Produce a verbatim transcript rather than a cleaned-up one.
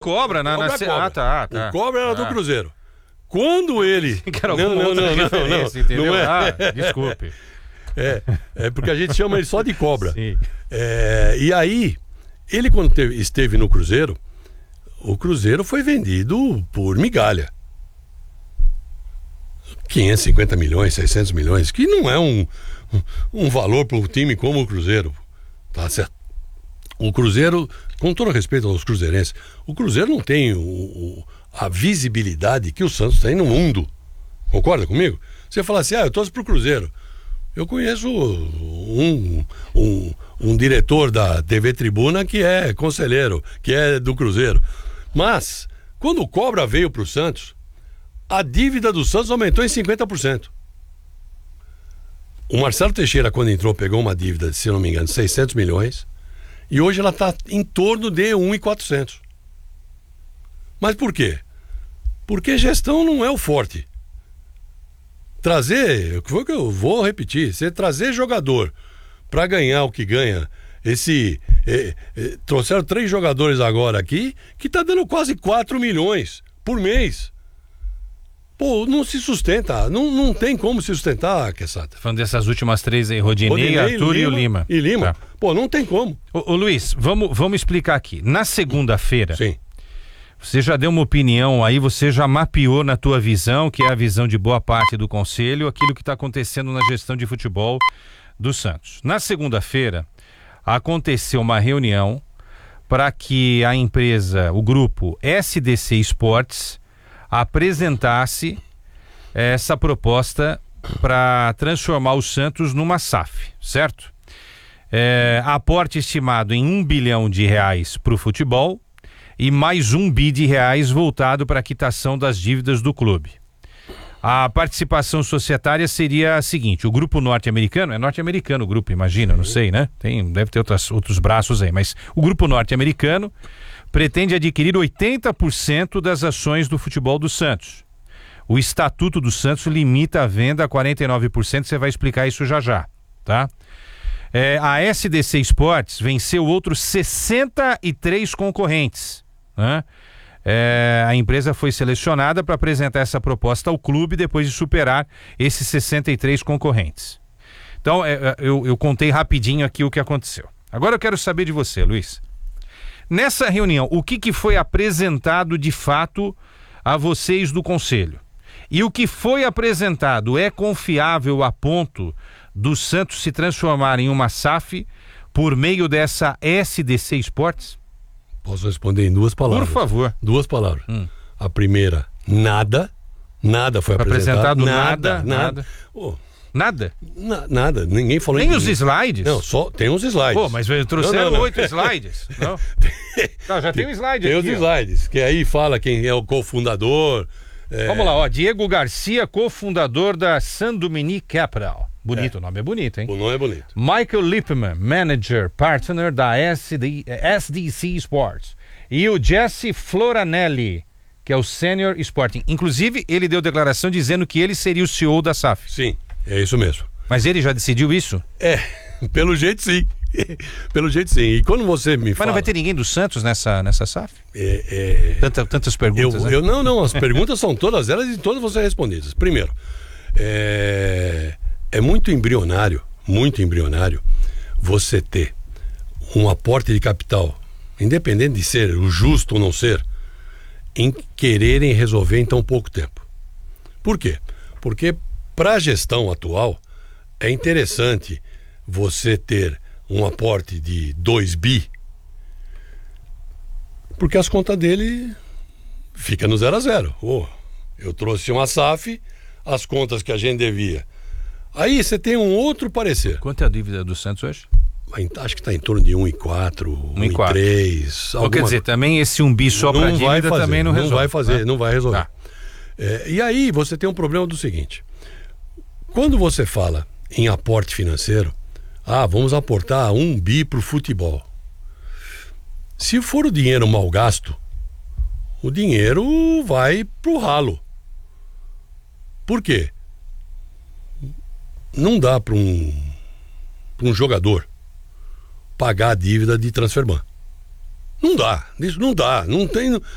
Cobra, na, na... Cobra. Ah, tá, tá. O Cobra era ah. do Cruzeiro. Quando ele... Não, não, não, não, não, não, não é. Ah, desculpe. É, é porque a gente chama ele só de Cobra. Sim. É, e aí, ele quando teve, esteve no Cruzeiro, o Cruzeiro foi vendido por migalha. quinhentos e cinquenta milhões, seiscentos milhões, que não é um, um valor para um time como o Cruzeiro. Tá certo? O Cruzeiro, com todo respeito aos cruzeirenses, o Cruzeiro não tem o, o, a visibilidade que o Santos tem no mundo. Concorda comigo? Você fala assim, ah, eu torço pro Cruzeiro. Eu conheço um, um, um diretor da T V Tribuna que é conselheiro, que é do Cruzeiro. Mas, quando o Cobra veio pro Santos, a dívida do Santos aumentou em cinquenta por cento. O Marcelo Teixeira, quando entrou, pegou uma dívida de, se não me engano, seiscentos milhões. E hoje ela está em torno de um milhão e quatrocentos. Mas por quê? Porque gestão não é o forte. Trazer, foi o que eu vou repetir, você trazer jogador para ganhar o que ganha, esse eh, eh, trouxeram três jogadores agora aqui que tá dando quase quatro milhões por mês. Pô, não se sustenta, não, não tem como se sustentar, Quesada. Falando dessas últimas três aí, Rodinei, Rodinei Arthur Lima, e o Lima. E Lima. Tá. Pô, não tem como. Ô, ô Luiz, vamos, vamos explicar aqui. Na segunda-feira, sim, você já deu uma opinião aí, você já mapeou na tua visão, que é a visão de boa parte do Conselho, aquilo que está acontecendo na gestão de futebol do Santos. Na segunda-feira, aconteceu uma reunião para que a empresa, o grupo S D C Esportes, apresentasse essa proposta para transformar o Santos numa S A F, certo? É, aporte estimado em um bilhão de reais para o futebol e mais um bi de reais voltado para a quitação das dívidas do clube. A participação societária seria a seguinte: o grupo norte-americano, é norte-americano o grupo, imagina, não sei, né? Tem, deve ter outras, outros braços aí, mas o grupo norte-americano pretende adquirir oitenta por cento das ações do futebol do Santos. O Estatuto do Santos limita a venda a quarenta e nove por cento, você vai explicar isso já já, tá? É, a S D C Esportes venceu outros sessenta e três concorrentes, né? É, a empresa foi selecionada para apresentar essa proposta ao clube depois de superar esses sessenta e três concorrentes. Então, é, eu, eu contei rapidinho aqui o que aconteceu. Agora eu quero saber de você, Luiz. Nessa reunião, o que, que foi apresentado de fato a vocês do Conselho? E o que foi apresentado é confiável a ponto do Santos se transformar em uma S A F por meio dessa S D C Esportes? Posso responder em duas palavras? Por favor. Duas palavras. Hum. A primeira, nada. Nada foi, foi apresentado. apresentado. Nada, nada. Nada. Oh, nada? Na, nada. Ninguém falou... Nem em... os slides? Não, só tem uns slides. Pô, mas trouxeram oito slides. Não? Não, já tem um slide tem aqui. Tem os slides, ó. Que aí fala quem é o cofundador. É... Vamos lá, ó. Diego Garcia, cofundador da San Dominique Capital. Bonito, é. O nome é bonito, hein? O nome é bonito. Michael Lippman, manager, partner da S D C Sports. E o Jesse Floranelli, que é o Senior Sporting. Inclusive, ele deu declaração dizendo que ele seria o C E O da S A F. Sim, é isso mesmo. Mas ele já decidiu isso? É, pelo jeito sim. Pelo jeito sim. E quando você me Mas fala... não vai ter ninguém do Santos nessa, nessa S A F? É, é... Tanta, tantas perguntas, eu, né? eu, Não, não, as perguntas são todas elas e todas vão ser respondidas. Primeiro, é... é muito embrionário, muito embrionário você ter um aporte de capital, independente de ser o justo ou não ser, em quererem resolver em tão pouco tempo. Por quê? Porque para a gestão atual é interessante você ter um aporte de dois bi, porque as contas dele ficam no zero a zero. Oh, eu trouxe uma S A F, as contas que a gente devia. Aí você tem um outro parecer. Quanto é a dívida do Santos hoje? Acho que está em torno de um e quatro, um e três. Então, quer dizer, também esse um bi só para dívida fazer, também não resolve. Não vai fazer, né? não vai resolver. Tá. É, e aí você tem um problema do seguinte: quando você fala em aporte financeiro, ah, vamos aportar um bi para o futebol. Se for o dinheiro mal gasto, o dinheiro vai para o ralo. Por quê? Não dá para um, um jogador pagar a dívida de Transferban. Não dá, isso não dá, não tem,